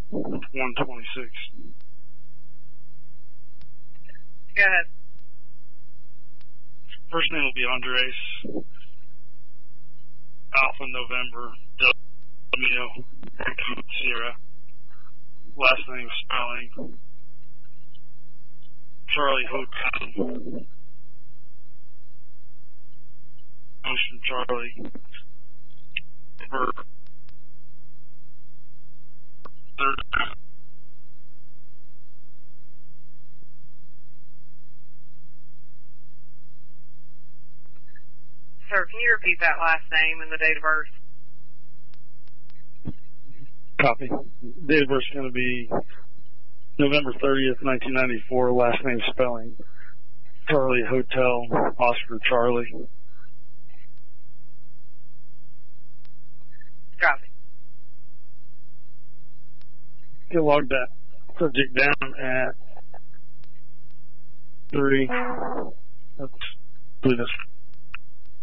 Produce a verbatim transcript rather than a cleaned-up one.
one twenty-six. Go ahead. First name will be Andres. Alpha November Romeo Sierra. Last name spelling Charlie Hotel. Ocean Charlie. Bird. Third. Sir, can you repeat that last name and the date of birth? Copy. Date of birth is going to be November thirtieth, nineteen ninety-four. Last name spelling Charlie Hotel, Oscar Charlie. Copy. You logged that subject down at three. That's,